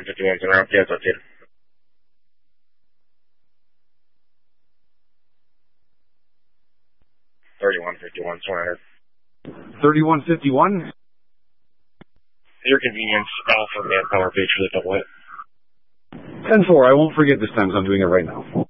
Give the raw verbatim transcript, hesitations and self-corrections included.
fifty-one's around. Yeah, it's okay. thirty-one fifty-one, sorry. thirty-one fifty-one? Your convenience, Alpha Manpower, page for the double hit. ten four, I won't forget this time, so I'm doing it right now.